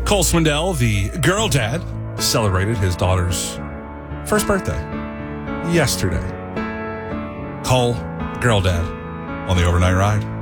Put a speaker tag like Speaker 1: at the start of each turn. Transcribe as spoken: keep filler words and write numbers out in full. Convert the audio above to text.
Speaker 1: Cole Swindell, the girl dad, celebrated his daughter's first birthday yesterday. Cole, girl dad, on the overnight ride.